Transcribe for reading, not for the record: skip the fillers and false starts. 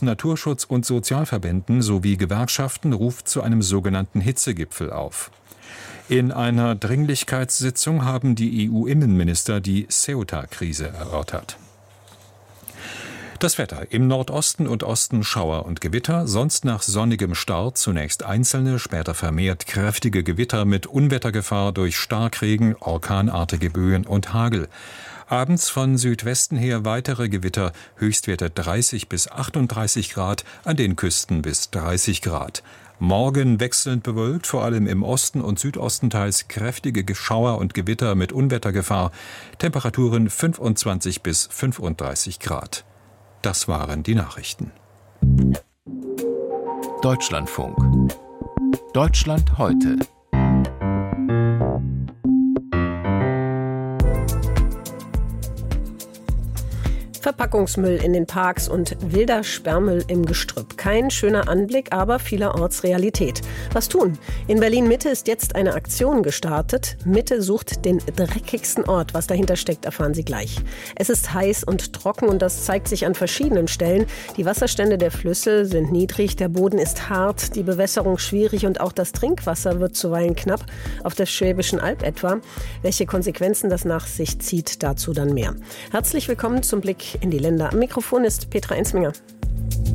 aus Naturschutz- und Sozialverbänden sowie Gewerkschaften ruft zu einem sogenannten Hitzegipfel auf. In einer Dringlichkeitssitzung haben die EU-Innenminister die Ceuta-Krise erörtert. Das Wetter: im Nordosten und Osten Schauer und Gewitter, sonst nach sonnigem Start zunächst einzelne, später vermehrt kräftige Gewitter mit Unwettergefahr durch Starkregen, orkanartige Böen und Hagel. Abends von Südwesten her weitere Gewitter, Höchstwerte 30 bis 38 Grad, an den Küsten bis 30 Grad. Morgen wechselnd bewölkt, vor allem im Osten und Südosten teils kräftige Schauer und Gewitter mit Unwettergefahr. Temperaturen 25 bis 35 Grad. Das waren die Nachrichten. Deutschlandfunk. Deutschland heute. Verpackungsmüll in den Parks und wilder Sperrmüll im Gestrüpp. Kein schöner Anblick, aber vielerorts Realität. Was tun? In Berlin-Mitte ist jetzt eine Aktion gestartet. Mitte sucht den dreckigsten Ort. Was dahinter steckt, erfahren Sie gleich. Es ist heiß und trocken und das zeigt sich an verschiedenen Stellen. Die Wasserstände der Flüsse sind niedrig, der Boden ist hart, die Bewässerung schwierig und auch das Trinkwasser wird zuweilen knapp. Auf der Schwäbischen Alb etwa. Welche Konsequenzen das nach sich zieht, dazu dann mehr. Herzlich willkommen zum Blick in die Länder. Am Mikrofon ist Petra Ensminger.